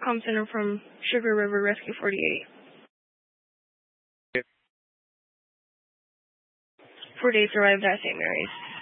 comm center from Sugar River Rescue 48. 48's arrived at St. Mary's.